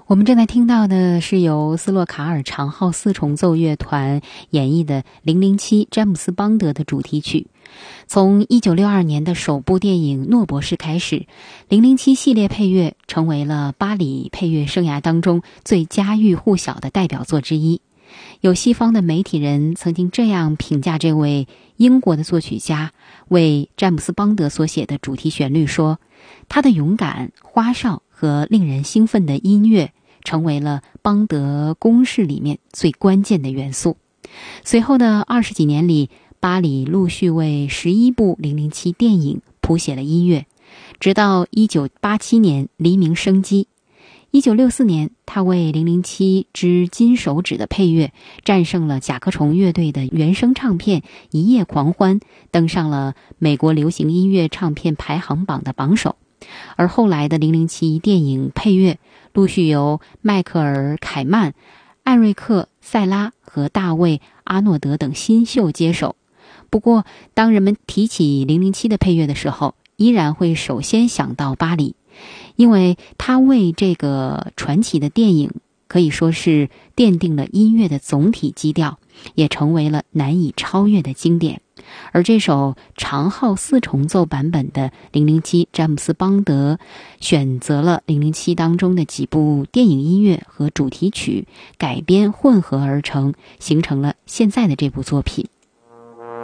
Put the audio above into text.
我们正在听到的是由斯洛卡尔长号四重奏乐团演绎的007詹姆斯邦德的主题曲。从1962年的首部电影《诺博士》开始，007系列配乐成为了巴里配乐生涯当中最家喻户晓的代表作之一。有西方的媒体人曾经这样评价这位英国的作曲家为詹姆斯邦德所写的主题旋律说，他的勇敢、花哨和令人兴奋的音乐成为了邦德公式里面最关键的元素。随后的20几年里，巴里陆续为11部007电影谱写了音乐，直到1987年黎明生机。1964年，他为007之金手指的配乐战胜了甲壳虫乐队的原声唱片《一夜狂欢》，登上了美国流行音乐唱片排行榜的榜首。而后来的007电影配乐陆续由迈克尔·凯曼、艾瑞克·塞拉和大卫·阿诺德等新秀接手。不过，当人们提起007的配乐的时候，依然会首先想到巴里，因为他为这个传奇的电影可以说是奠定了音乐的总体基调，也成为了难以超越的经典。而这首长号四重奏版本的007詹姆斯邦德选择了007当中的几部电影音乐和主题曲改编混合而成，形成了现在的这部作品。